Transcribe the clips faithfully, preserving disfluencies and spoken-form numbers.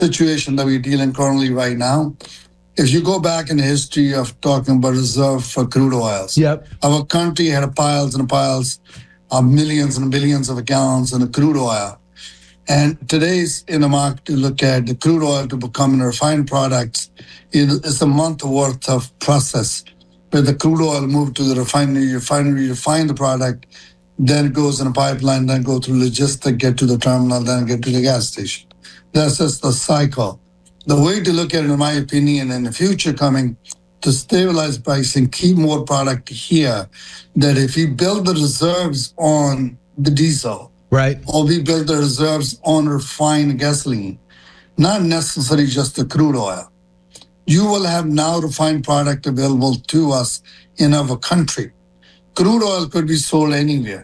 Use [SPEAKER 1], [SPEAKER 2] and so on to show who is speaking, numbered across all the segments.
[SPEAKER 1] situation that we're dealing currently right now. If you go back in the history of talking about reserve for crude oils,
[SPEAKER 2] yep.
[SPEAKER 1] our country had piles and piles of millions and billions of gallons in the crude oil. And today's in the market to look at the crude oil to become a refined product, it's a month worth of process where the crude oil moved to the refinery, refinery refine the product, then it goes in a pipeline, then go through logistics, get to the terminal, then get to the gas station. That's just the cycle. The way to look at it, in my opinion, in the future coming, to stabilize pricing, keep more product here, that if we build the reserves on the diesel,
[SPEAKER 2] right,
[SPEAKER 1] or we build the reserves on refined gasoline, not necessarily just the crude oil, you will have now refined product available to us in our country. Crude oil could be sold anywhere.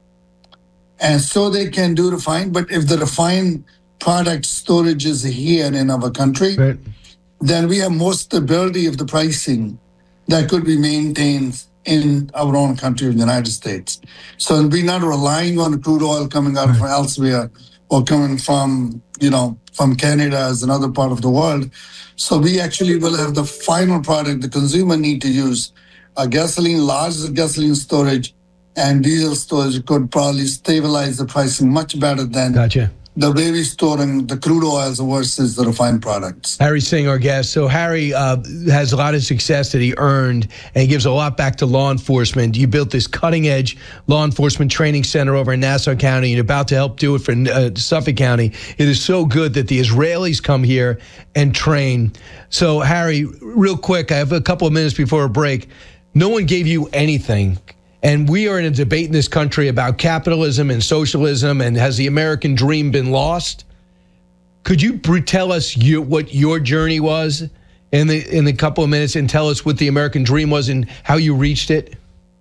[SPEAKER 1] And so they can do refined, but if the refined product storage is here in our country,
[SPEAKER 2] right,
[SPEAKER 1] then we have more stability of the pricing that could be maintained in our own country of the United States. So we're not relying on crude oil coming out right. from elsewhere or coming from, you know, from Canada as another part of the world. So we actually will have the final product the consumer need to use. A gasoline, large gasoline storage and diesel storage could probably stabilize the pricing much better than
[SPEAKER 2] gotcha.
[SPEAKER 1] the way we're storing the crude oils versus the refined products.
[SPEAKER 2] Harry Singh, our guest. So Harry uh, has a lot of success that he earned, and he gives a lot back to law enforcement. You built this cutting-edge law enforcement training center over in Nassau County, and you're about to help do it for uh, Suffolk County. It is so good that the Israelis come here and train. So Harry, real quick, I have a couple of minutes before a break. No one gave you anything. And we are in a debate in this country about capitalism and socialism, and has the American dream been lost? Could you tell us you, what your journey was in the in the couple of minutes, and tell us what the American dream was and how you reached it?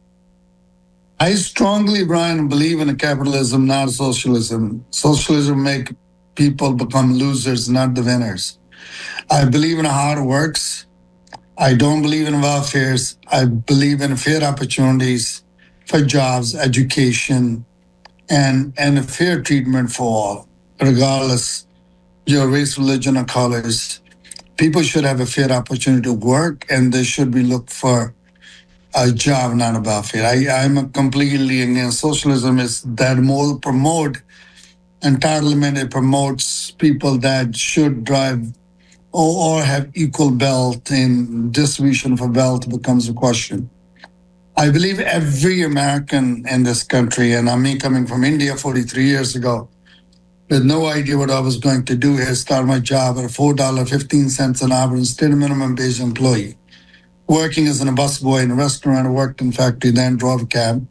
[SPEAKER 1] I strongly, Brian, believe in a capitalism, not socialism. Socialism make people become losers, not the winners. I believe in hard works. I don't believe in welfares. I believe in fair opportunities for jobs, education, and, and a fair treatment for all, regardless your race, religion, or colors. People should have a fair opportunity to work, and they should be looked for a job, not a welfare. I, I'm completely against socialism. Is that more promote entitlement? It promotes people that should drive or, or have equal wealth, and distribution of wealth becomes a question. I believe every American in this country, and I'm me coming from India forty-three years ago, with no idea what I was going to do here, start my job at four dollars and fifteen cents an hour instead of minimum wage employee. Working as a busboy in a restaurant, I worked in factory, then drove a cab,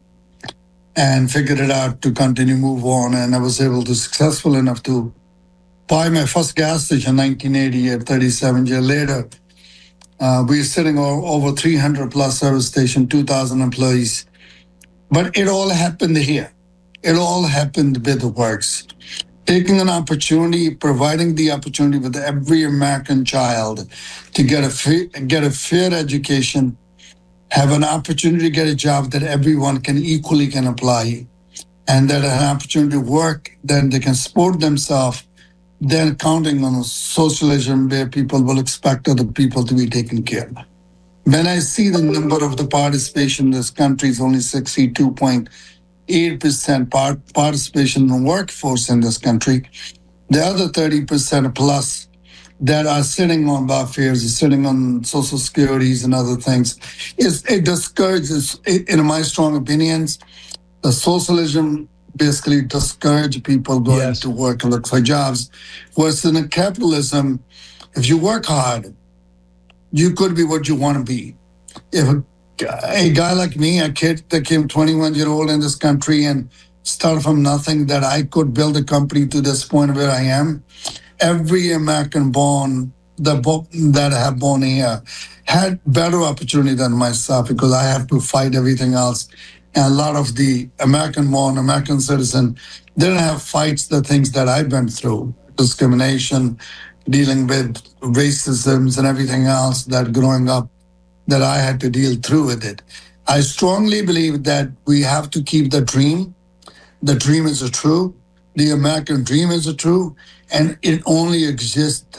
[SPEAKER 1] and figured it out to continue move on. And I was able to successful enough to buy my first gas station in nineteen eighty-eight, thirty-seven years later. Uh, we're sitting over three hundred plus service station, two thousand employees. But it all happened here. It all happened with the works. Taking an opportunity, providing the opportunity with every American child to get a fair, get a fair education, have an opportunity to get a job that everyone can equally can apply, and that an opportunity to work, then they can support themselves, then counting on socialism where people will expect other people to be taken care of. When I see the number of the participation in this country is only sixty-two point eight percent part participation in the workforce in this country, the other thirty percent plus that are sitting on welfare, sitting on social securities and other things, is it discourages, in my strong opinions, the socialism basically discourage people going
[SPEAKER 2] yes.
[SPEAKER 1] to work and look for jobs. Whereas in capitalism, if you work hard, you could be what you want to be. If a, a guy like me, a kid that came twenty-one year old in this country and started from nothing, that I could build a company to this point where I am, every American born, the that I have born here, had better opportunity than myself, because I have to fight everything else. And a lot of the American-born, American citizen didn't have fights, the things that I've been through, discrimination, dealing with racisms and everything else that growing up, that I had to deal through with it. I strongly believe that we have to keep the dream. The dream is true. the American dream is true, and it only exists